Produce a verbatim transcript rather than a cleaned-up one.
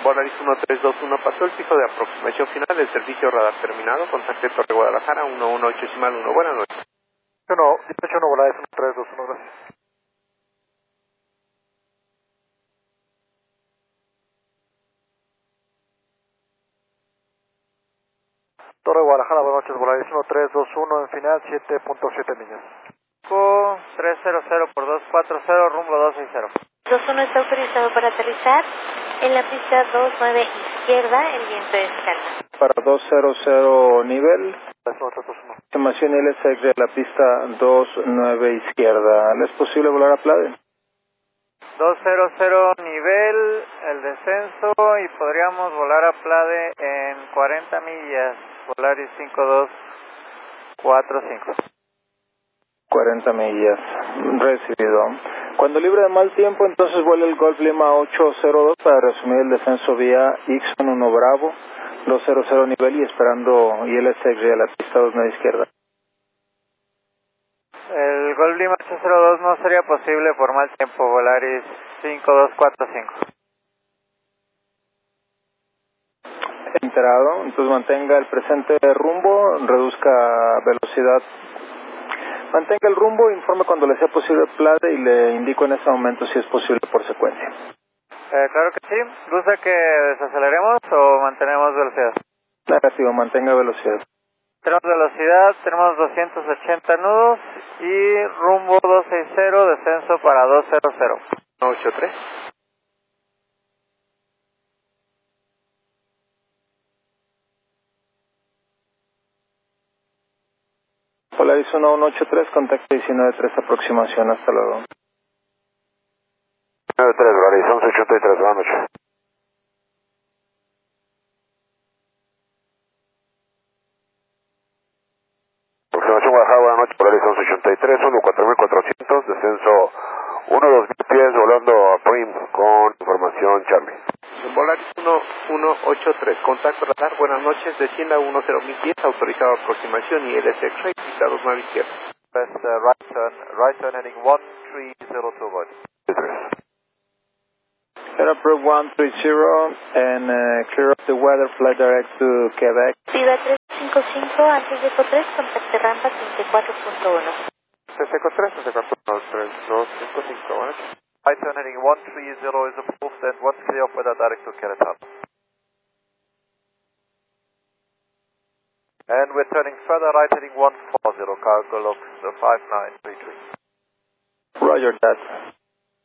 Volaris uno tres dos uno pasó el piso de aproximación final del servicio radar terminado. Contacte Torre Guadalajara uno uno ocho decimal uno. Buenas noches. uno, dieciocho uno, Volaris uno tres dos uno, gracias. Torre Guadalajara, buenas noches, Volaris uno tres dos uno en final, siete punto siete millas. trescientos por doscientos cuarenta, rumbo doscientos sesenta. dos uno está autorizado para aterrizar en la pista dos nueve izquierda, el viento es calma. Para doscientos nivel, estimación L S X de la pista dos nueve izquierda. ¿Le es posible volar a Plade? doscientos nivel, el descenso y podríamos volar a Plade en cuarenta millas, Volaris cinco dos cuatro cinco. cuarenta millas, recibido. Cuando libre de mal tiempo, entonces vuela el Golf Lima ocho cero dos para resumir el descenso vía Ixon uno Bravo, doscientos nivel y esperando I L S X a la pista dos nueve izquierda. El Golf Lima ocho cero dos no sería posible por mal tiempo, Volaris cinco dos cuatro cinco. Enterado, entonces mantenga el presente rumbo, reduzca velocidad. Mantenga el rumbo, informe cuando le sea posible Plade y le indico en ese momento si es posible por secuencia. Eh, claro que sí. ¿Gusta que desaceleremos o mantenemos velocidad? Negativo, mantenga velocidad. Tenemos velocidad, tenemos doscientos ochenta nudos y rumbo doscientos sesenta, descenso para doscientos ocho tres. Polaris uno uno ocho tres, contacto diecinueve tres, aproximación, hasta luego. diecinueve tres, Volaris once ochenta y tres, buenas noches. Aproximación Guadalajara, buenas noches, Polaris once ochenta y tres, uno cuatro mil cuatrocientos, descenso uno dos mil pies, volando a Prim con información Charlie. Volaris uno uno ocho tres, contacto radar, buenas noches, descienda uno cero mil pies, autorizado aproximación y L S X ray, pista dos nueve izquierda. Press uh, right turn, right turn heading one three zero two avoid. Head up Route one three zero and uh, clear up the weather, flight direct to Quebec. Viva tres cinco cinco, antes de Eco tres, contacte rampa treinta y cuatro punto uno. Eco tres, treinta y cuatro punto tres dos cinco cinco, buenas noches. Right turn heading one three zero is approved and one clear up weather direct to Querétaro. And we're turning further right heading one four zero, cargo looks uh, five nine three three. Roger that.